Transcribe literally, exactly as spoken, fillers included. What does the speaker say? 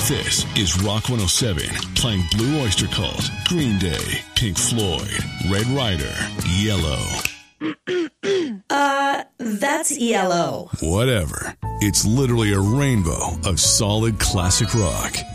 This is Rock one oh seven, playing Blue Oyster Cult, Green Day, Pink Floyd, Red Rider, Yellow. uh, that's Yellow. Whatever. It's literally a rainbow of solid classic rock.